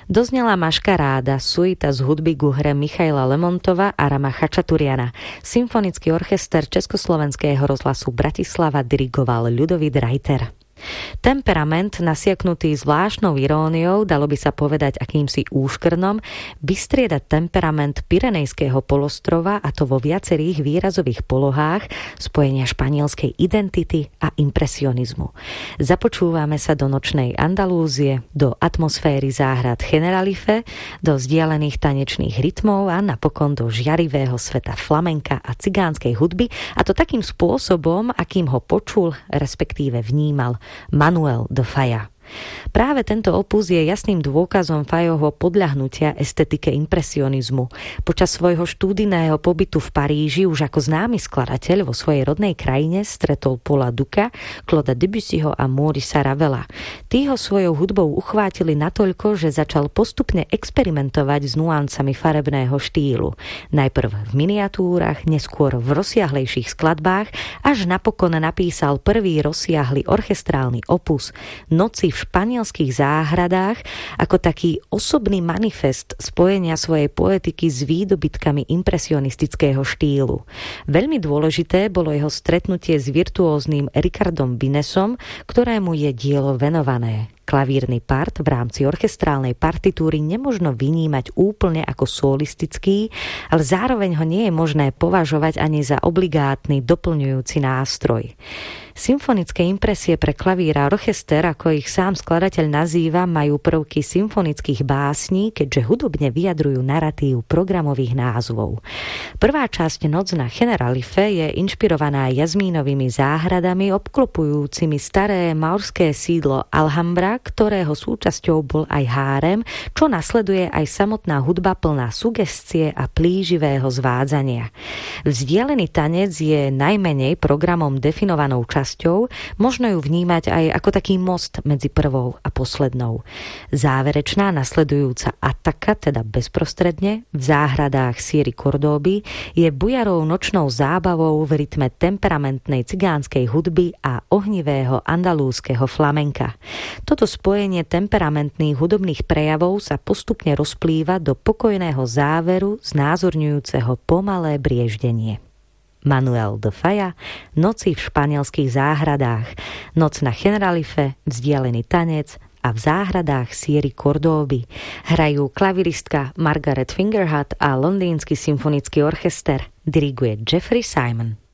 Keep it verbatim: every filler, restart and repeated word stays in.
Doznela Maškaráda, suita z hudby ku hre Michaila Lemontova a Rama Chačaturiana. Symfonický orchester Československého rozhlasu Bratislava dirigoval Ľudovít Reiter. Temperament, nasiaknutý zvláštnou iróniou, dalo by sa povedať akýmsi úškrnom, vystrieda temperament Pyrenejského polostrova, a to vo viacerých výrazových polohách spojenia španielskej identity a impresionizmu. Započúvame sa do nočnej Andalúzie, do atmosféry záhrad Generalife, do vzdialených tanečných rytmov a napokon do žiarivého sveta flamenka a cigánskej hudby, a to takým spôsobom, akým ho počul, respektíve vnímal Manuel de Falla. Práve tento opus je jasným dôkazom Fallovho podľahnutia estetike impresionizmu. Počas svojho štúdijného pobytu v Paríži už ako známy skladateľ vo svojej rodnej krajine stretol Paula Duka, Clauda Debussyho a Maurice Ravela. Tí ho svojou hudbou uchvátili natoľko, že začal postupne experimentovať s nuancami farebného štýlu. Najprv v miniatúrach, neskôr v rozsiahlejších skladbách, až napokon napísal prvý rozsiahly orchestrálny opus Noci v španielských záhradách ako taký osobný manifest spojenia svojej poetiky s výdobytkami impresionistického štýlu. Veľmi dôležité bolo jeho stretnutie s virtuóznym Ricardom Vinesom, ktorému je dielo venované. Klavírny part v rámci orchestrálnej partitúry nemožno vynímať úplne ako solistický, ale zároveň ho nie je možné považovať ani za obligátny doplňujúci nástroj. Symfonické impresie pre klavír a orchester, ako ich sám skladateľ nazýva, majú prvky symfonických básní, keďže hudobne vyjadrujú naratív programových názvov. Prvá časť Noc na Generalife je inšpirovaná jazmínovými záhradami obklopujúcimi staré maorské sídlo Alhambra, ktorého súčasťou bol aj hárem, čo nasleduje aj samotná hudba plná sugestie a plíživého zvádzania. Vzdialený tanec je najmenej programom definovanou časťou, možno ju vnímať aj ako taký most medzi prvou a poslednou. Záverečná nasledujúca ataka, teda bezprostredne, v záhradách Sierry Cordóby je bujarou nočnou zábavou v rytme temperamentnej cigánskej hudby a ohnivého andalúskeho flamenka. Toto spojenie temperamentných hudobných prejavov sa postupne rozplýva do pokojného záveru znázorňujúceho pomalé brieždenie. Manuel de Falla, Noci v španielských záhradách, Noc na Generalife, Vzdialený tanec a v záhradách Sierry Cordóby. Hrajú klaviristka Margaret Fingerhut a Londýnsky symfonický orchester. Diriguje Jeffrey Simon.